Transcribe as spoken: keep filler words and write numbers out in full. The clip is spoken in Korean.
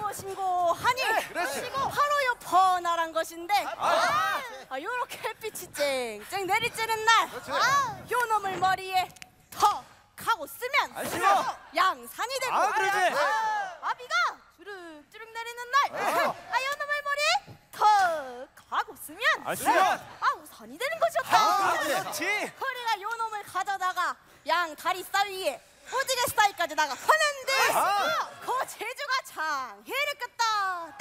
무엇인고 하니 그렇지. 바로 요 번활한 것인데 아, 아, 요렇게 햇빛이 쨍쨍 내리쬐는 날 아, 요 놈을 머리에 턱 하고 쓰면 안 쓰면 양산이 되고 아, 그러지. 아, 비가 주룩주룩 내리는 날 아, 요 놈을 머리에 턱 하고 쓰면 안 쓰면 아, 우산이 되는 것이었다. 아, 그렇지. 허리가 요 놈을 가져다가 양 다리 사이에 오지게 사이까지 나가 하는데 아. 그 제주가 참 해를 끝